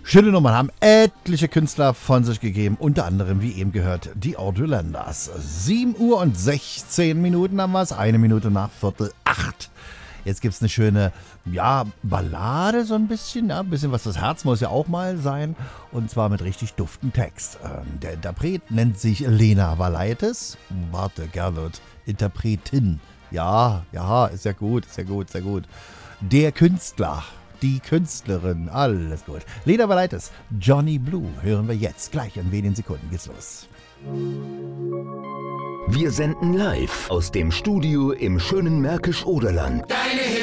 Schöne Nummern haben etliche Künstler von sich gegeben, unter anderem, wie eben gehört, die Audiolanders. 7 Uhr und 16 Minuten haben wir es, 1 Minute nach 7:45. Jetzt gibt es eine schöne, Ballade so ein bisschen, ein bisschen was das Herz muss ja auch mal sein. Und zwar mit richtig duften Text. Der Interpret nennt sich Lena Valaitis. Warte, Gernot, Interpretin. Ja, ist ja gut. Der Künstler, die Künstlerin, alles gut. Lena Valaitis, Johnny Blue, hören wir jetzt. Gleich in wenigen Sekunden geht's los. Wir senden live aus dem Studio im schönen Märkisch-Oderland. Deine